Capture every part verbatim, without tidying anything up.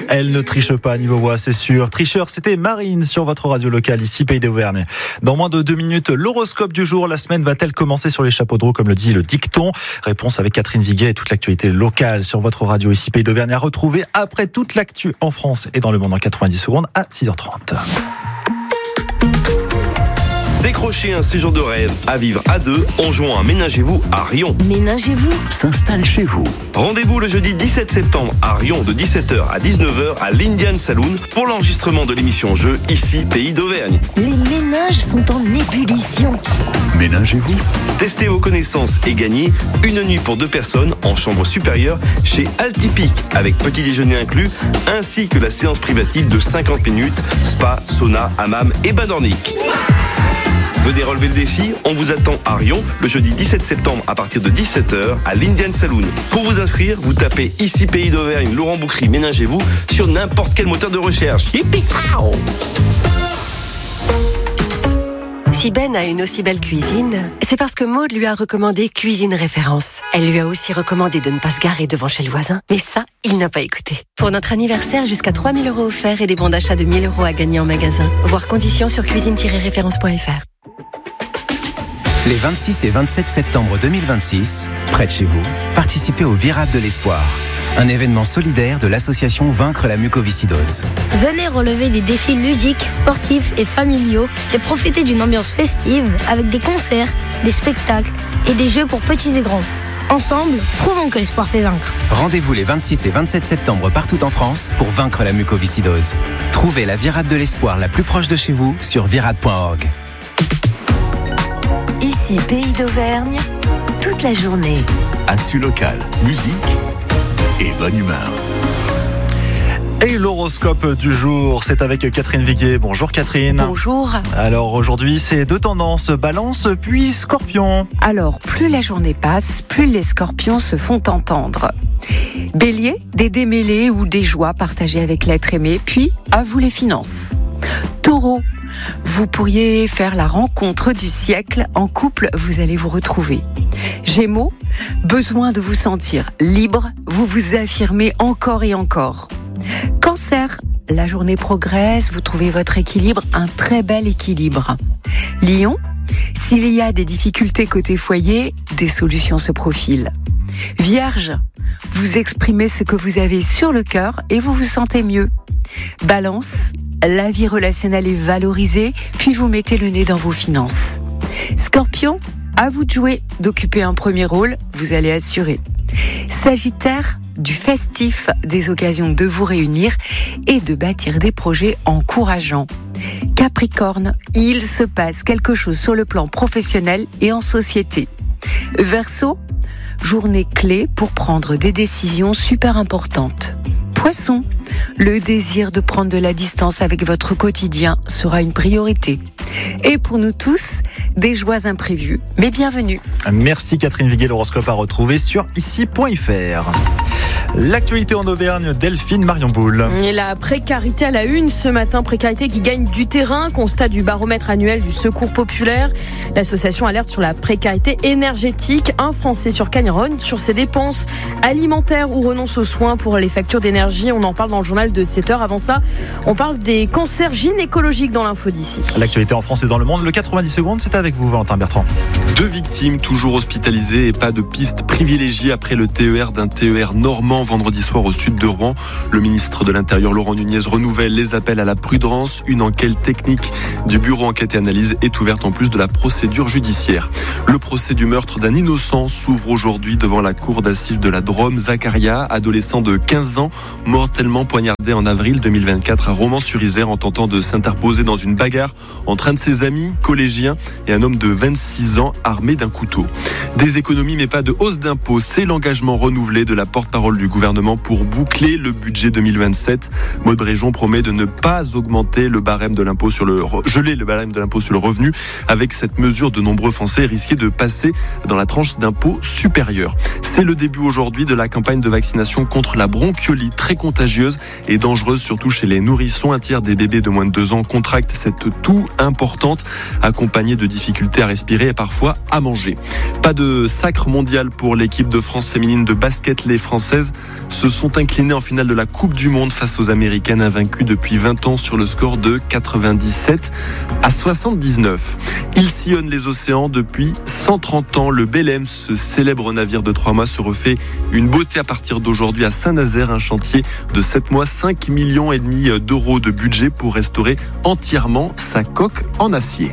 Elle ne triche pas à niveau voix, c'est sûr. Tricheur, c'était Marine sur votre radio locale, ici Pays d'Auvergne. Dans moins de deux minutes, l'horoscope du jour. La semaine va-t-elle commencer sur les chapeaux de roue, comme le dit le dicton? Réponse avec Catherine Viguet et toute l'actualité locale sur votre radio, ici Pays d'Auvergne, à retrouver après toute l'actu en France et dans le monde en quatre-vingt-dix secondes à six heures trente. Décrochez un séjour de rêve à vivre à deux en jouant à Ménagez-vous à Rion. Ménagez-vous s'installe chez vous. Rendez-vous le jeudi dix-sept septembre à Rion de dix-sept heures à dix-neuf heures à l'Indian Saloon pour l'enregistrement de l'émission Jeux, ici Pays d'Auvergne. Les ménages sont en ébullition. Ménagez-vous. Testez vos connaissances et gagnez une nuit pour deux personnes en chambre supérieure chez Altipic avec petit déjeuner inclus ainsi que la séance privative de cinquante minutes, spa, sauna, hammam et bain nordique. Venez relever le défi, on vous attend à Rion le jeudi dix-sept septembre à partir de dix-sept heures à l'Indian Saloon. Pour vous inscrire, vous tapez ici Pays d'Auvergne, Laurent Boucry, Ménagez-vous sur n'importe quel moteur de recherche. Yippee! Si Ben a une aussi belle cuisine, c'est parce que Maud lui a recommandé Cuisine Référence. Elle lui a aussi recommandé de ne pas se garer devant chez le voisin. Mais ça, il n'a pas écouté. Pour notre anniversaire, jusqu'à trois mille euros offerts et des bons d'achat de mille euros à gagner en magasin. Voir conditions sur cuisine tiret référence point f r. Les vingt-six et vingt-sept septembre deux mille vingt-six, près de chez vous, participez au Virade de l'Espoir, un événement solidaire de l'association Vaincre la mucoviscidose. Venez relever des défis ludiques, sportifs et familiaux et profiter d'une ambiance festive avec des concerts, des spectacles et des jeux pour petits et grands. Ensemble, prouvons que l'espoir fait vaincre. Rendez-vous les vingt-six et vingt-sept septembre partout en France pour vaincre la mucoviscidose. Trouvez la Virade de l'Espoir la plus proche de chez vous sur virade point org. Ici Pays d'Auvergne, toute la journée. Actu locale, musique et bonne humeur. Et l'horoscope du jour, c'est avec Catherine Viguet. Bonjour Catherine. Bonjour. Alors aujourd'hui, c'est deux tendances, Balance puis Scorpion. Alors, plus la journée passe, plus les scorpions se font entendre. Bélier, des démêlés ou des joies partagées avec l'être aimé, puis à vous les finances. Taureau, vous pourriez faire la rencontre du siècle. En couple, vous allez vous retrouver. Gémeaux, besoin de vous sentir libre, vous vous affirmez encore et encore. Cancer, la journée progresse, vous trouvez votre équilibre, un très bel équilibre. Lion, s'il y a des difficultés côté foyer, des solutions se profilent. Vierge, vous exprimez ce que vous avez sur le cœur et vous vous sentez mieux. Balance, la vie relationnelle est valorisée, puis vous mettez le nez dans vos finances. Scorpion, à vous de jouer, d'occuper un premier rôle, vous allez assurer. Sagittaire, du festif, des occasions de vous réunir et de bâtir des projets encourageants. Capricorne, il se passe quelque chose sur le plan professionnel et en société. Verseau, journée clé pour prendre des décisions super importantes. Poisson, le désir de prendre de la distance avec votre quotidien sera une priorité. Et pour nous tous, des joies imprévues, mais bienvenue. Merci Catherine Viguet, l'horoscope à retrouver sur ici point f r. L'actualité en Auvergne, Delphine Marion Boule. Et la précarité à la une ce matin, précarité qui gagne du terrain, constat du baromètre annuel du Secours populaire. L'association alerte sur la précarité énergétique. Un Français sur quatre rogne sur ses dépenses alimentaires ou renonce aux soins pour les factures d'énergie. On en parle dans le journal de sept heures. Avant ça, on parle des cancers gynécologiques dans l'info d'ici. L'actualité en France et dans le monde, le quatre-vingt-dix secondes, c'est avec vous Valentin Bertrand. Deux victimes toujours hospitalisées et pas de piste privilégiée après le T E R d'un T E R normand vendredi soir au sud de Rouen. Le ministre de l'Intérieur Laurent Nunez renouvelle les appels à la prudence. Une enquête technique du bureau enquête et analyse est ouverte en plus de la procédure judiciaire. Le procès du meurtre d'un innocent s'ouvre aujourd'hui devant la cour d'assises de la Drôme. Zacharia, adolescent de quinze ans, mortellement poignardé en avril deux mille vingt-quatre à Romans-sur-Isère en tentant de s'interposer dans une bagarre entre un de ses amis collégiens et un homme de vingt-six ans armé d'un couteau. Des économies mais pas de hausse d'impôts, c'est l'engagement renouvelé de la porte-parole du gouvernement pour boucler le budget deux mille vingt-sept. Maud Bréjon promet de ne pas augmenter le barème de l'impôt sur le geler le barème de l'impôt sur le revenu. Avec cette mesure, de nombreux Français risquaient de passer dans la tranche d'impôt supérieure. C'est le début aujourd'hui de la campagne de vaccination contre la bronchiolite, très contagieuse et dangereuse surtout chez les nourrissons. Un tiers des bébés de moins de deux ans contractent cette toux importante, accompagnée de difficultés à respirer et parfois à manger. Pas de sacre mondial pour l'équipe de France féminine de basket. Les Françaises Françaises se sont inclinées en finale de la Coupe du Monde face aux Américaines, invaincues depuis vingt ans sur le score de quatre-vingt-dix-sept à soixante-dix-neuf. Il sillonne les océans depuis cent trente ans. Le Belém, ce célèbre navire de trois mâts, se refait une beauté à partir d'aujourd'hui à Saint-Nazaire, un chantier de sept mois, cinq millions et demi d'euros de budget pour restaurer entièrement sa coque en acier.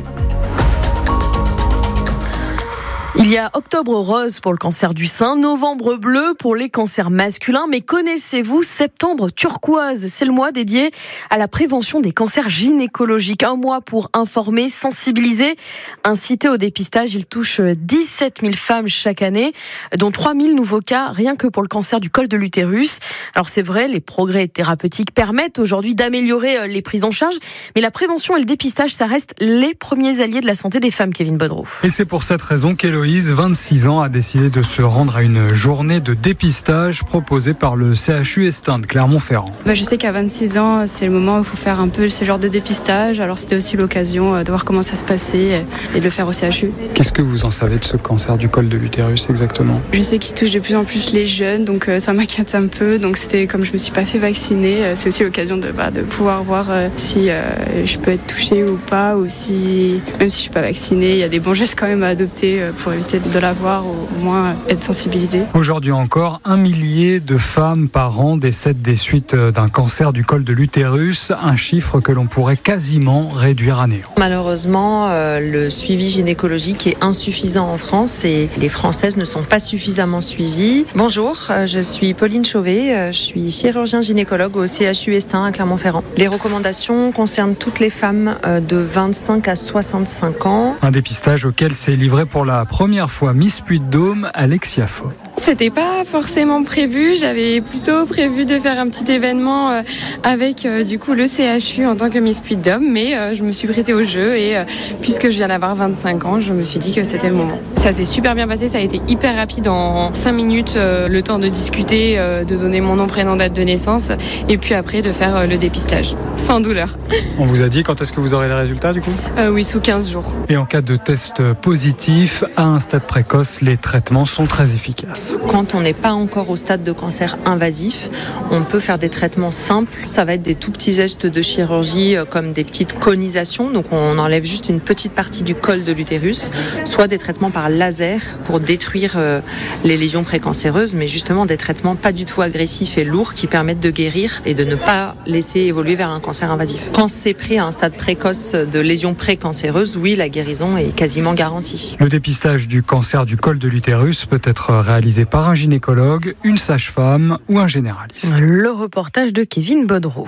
Il y a octobre rose pour le cancer du sein, novembre bleu pour les cancers masculins, mais connaissez-vous septembre turquoise ? C'est le mois dédié à la prévention des cancers gynécologiques. Un mois pour informer, sensibiliser, inciter au dépistage. Il touche dix-sept mille femmes chaque année, dont trois mille nouveaux cas rien que pour le cancer du col de l'utérus. Alors c'est vrai, les progrès thérapeutiques permettent aujourd'hui d'améliorer les prises en charge, mais la prévention et le dépistage, ça reste les premiers alliés de la santé des femmes, Kevin Baudreau. Et c'est pour cette raison qu'Héloïse, vingt-six ans, a décidé de se rendre à une journée de dépistage proposée par le C H U Estaing de Clermont-Ferrand. Bah, je sais qu'à vingt-six ans, c'est le moment où il faut faire un peu ce genre de dépistage. Alors c'était aussi l'occasion de voir comment ça se passait et de le faire au C H U. Qu'est-ce que vous en savez de ce cancer du col de l'utérus exactement ? Je sais qu'il touche de plus en plus les jeunes, donc euh, ça m'inquiète un peu. Donc c'était comme je me suis pas fait vacciner, euh, c'est aussi l'occasion de, bah, de pouvoir voir euh, si euh, je peux être touchée ou pas, ou si même si je suis pas vaccinée, il y a des bons gestes quand même à adopter euh, pour éviter de l'avoir ou au moins être sensibilisé. Aujourd'hui encore, un millier de femmes par an décèdent des suites d'un cancer du col de l'utérus, un chiffre que l'on pourrait quasiment réduire à néant. Malheureusement, euh, le suivi gynécologique est insuffisant en France et les Françaises ne sont pas suffisamment suivies. Bonjour, euh, je suis Pauline Chauvet, euh, je suis chirurgien gynécologue au C H U Estaing à Clermont-Ferrand. Les recommandations concernent toutes les femmes euh, de vingt-cinq à soixante-cinq ans. Un dépistage auquel s'est livré pour la première fois Miss Puy-de-Dôme, Alexia Faux. C'était pas forcément prévu, j'avais plutôt prévu de faire un petit événement euh, avec euh, du coup le C H U en tant que Miss Puy-de-Dôme, mais euh, je me suis prêtée au jeu et euh, puisque je viens d'avoir vingt-cinq ans, je me suis dit que c'était le moment. Ça s'est super bien passé, ça a été hyper rapide, en cinq minutes, euh, le temps de discuter, euh, de donner mon nom, prénom, date de naissance et puis après de faire euh, le dépistage, sans douleur. On vous a dit quand est-ce que vous aurez les résultats du coup ? euh, Oui, sous quinze jours. Et en cas de test positif, à un stade précoce, les traitements sont très efficaces. Quand on n'est pas encore au stade de cancer invasif, on peut faire des traitements simples. Ça va être des tout petits gestes de chirurgie comme des petites conisations, donc on enlève juste une petite partie du col de l'utérus, soit des traitements par laser pour détruire les lésions précancéreuses, mais justement des traitements pas du tout agressifs et lourds qui permettent de guérir et de ne pas laisser évoluer vers un cancer invasif. Quand c'est pris à un stade précoce de lésions précancéreuses, oui, la guérison est quasiment garantie. Le dépistage du cancer du col de l'utérus peut être réalisé par un gynécologue, une sage-femme ou un généraliste. Le reportage de Kevin Baudreau.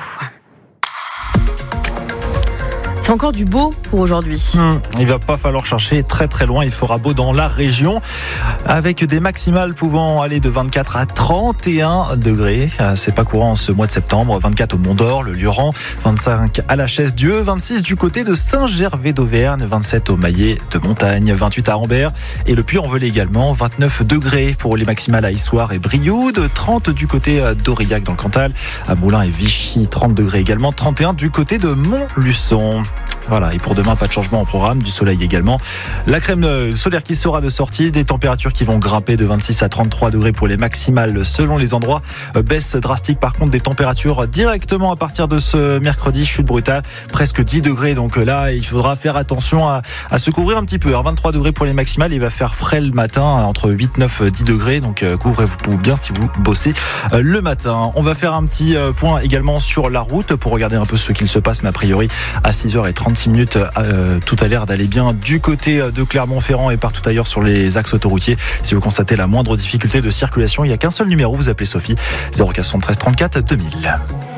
C'est encore du beau pour aujourd'hui. Mmh, il va pas falloir chercher très très loin, il fera beau dans la région avec des maximales pouvant aller de vingt-quatre à trente et un degrés. C'est pas courant ce mois de septembre. vingt-quatre au Mont-d'Or, le Lioran, vingt-cinq à la Chaise-Dieu, vingt-six du côté de Saint-Gervais d'Auvergne, vingt-sept au Maillet de Montagne, vingt-huit à Ambert et le Puy-en-Velay également, vingt-neuf degrés pour les maximales à Issoire et Brioude, trente du côté d'Aurillac dans le Cantal, à Moulins et Vichy, trente degrés également, trente et un du côté de Montluçon. Voilà, et pour demain, pas de changement au programme, du soleil également. La crème solaire qui sera de sortie, des températures qui vont grimper de vingt-six à trente-trois degrés pour les maximales selon les endroits. Baisse drastique par contre des températures directement à partir de ce mercredi, chute brutale, presque dix degrés. Donc là, il faudra faire attention à, à se couvrir un petit peu. vingt-trois degrés pour les maximales, il va faire frais le matin, entre huit, neuf, dix degrés. Donc couvrez-vous bien si vous bossez le matin. On va faire un petit point également sur la route pour regarder un peu ce qu'il se passe, mais a priori à six heures trente-six minutes, euh, tout a l'air d'aller bien du côté de Clermont-Ferrand et partout ailleurs sur les axes autoroutiers. Si vous constatez la moindre difficulté de circulation, il n'y a qu'un seul numéro, vous appelez Sophie, zéro quatre cent treize trente-quatre deux mille.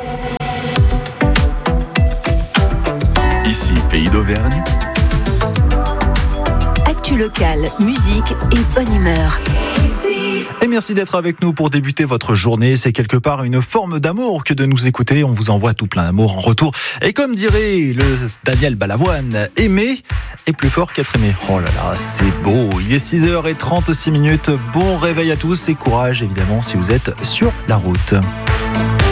Ici, Pays d'Auvergne. Actu locale, musique et bonne humeur. Et merci d'être avec nous pour débuter votre journée. C'est quelque part une forme d'amour que de nous écouter. On vous envoie tout plein d'amour en retour. Et comme dirait le Daniel Balavoine, aimer est plus fort qu'être aimé. Oh là là, c'est beau. Il est six heures trente-six minutes. Bon réveil à tous et courage évidemment si vous êtes sur la route.